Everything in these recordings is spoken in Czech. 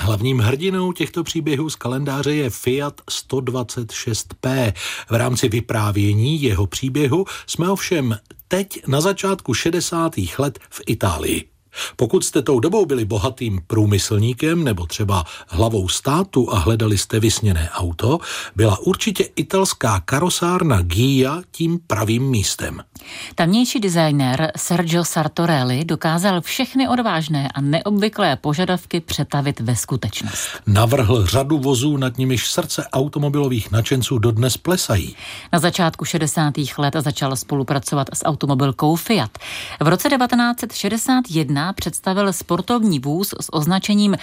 Hlavním hrdinou těchto příběhů z kalendáře je Fiat 126P. V rámci vyprávění jeho příběhu jsme ovšem teď na začátku 60. let v Itálii. Pokud jste tou dobou byli bohatým průmyslníkem nebo třeba hlavou státu a hledali jste vysněné auto, byla určitě italská karosárna Ghia tím pravým místem. Tamnější designér Sergio Sartorelli dokázal všechny odvážné a neobvyklé požadavky přetavit ve skutečnost. Navrhl řadu vozů, nad nimiž srdce automobilových nadšenců dodnes plesají. Na začátku 60. let začal spolupracovat s automobilkou Fiat. V roce 1961 představil sportovní vůz s označením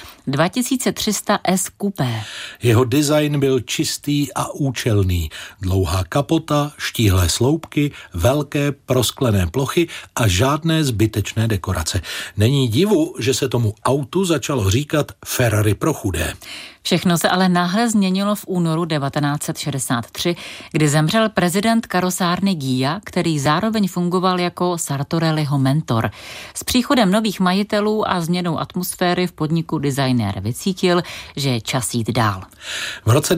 2300 S Coupé. Jeho design byl čistý a účelný. Dlouhá kapota, štíhlé sloupky, velké prosklené plochy a žádné zbytečné dekorace. Není divu, že se tomu autu začalo říkat Ferrari pro chudé. Všechno se ale náhle změnilo v únoru 1963, kdy zemřel prezident karosárny Ghia, který zároveň fungoval jako Sartorelliho mentor. S příchodem nových majitelů a změnou atmosféry v podniku designér vycítil, že je čas jít dál. V roce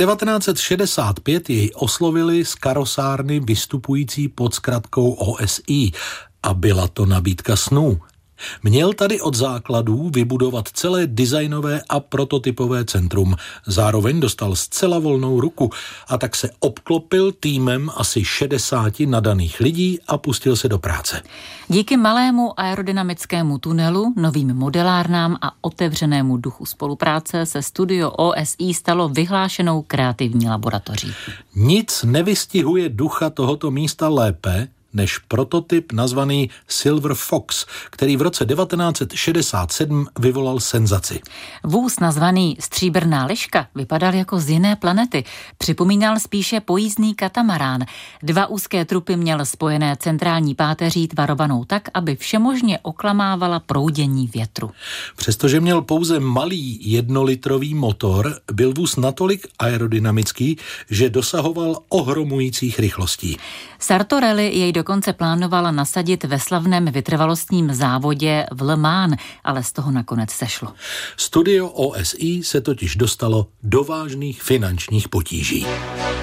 1965 jej oslovili z karosárny vystupující pod zkratkou OSI a byla to nabídka snů. Měl tady od základů vybudovat celé designové a prototypové centrum. Zároveň dostal zcela volnou ruku a tak se obklopil týmem asi 60 nadaných lidí a pustil se do práce. Díky malému aerodynamickému tunelu, novým modelárnám a otevřenému duchu spolupráce se studio OSI stalo vyhlášenou kreativní laboratoří. Nic nevystihuje ducha tohoto místa lépe než prototyp nazvaný Silver Fox, který v roce 1967 vyvolal senzaci. Vůz nazvaný Stříbrná liška vypadal jako z jiné planety. Připomínal spíše pojízdný katamarán. Dva úzké trupy měl spojené centrální páteří tvarovanou tak, aby všemožně oklamávala proudění větru. Přestože měl pouze malý 1litrový motor, byl vůz natolik aerodynamický, že dosahoval ohromujících rychlostí. Sartorelli jej dokonce plánovala nasadit ve slavném vytrvalostním závodě v Le Mans, ale z toho nakonec sešlo. Studio OSI se totiž dostalo do vážných finančních potíží.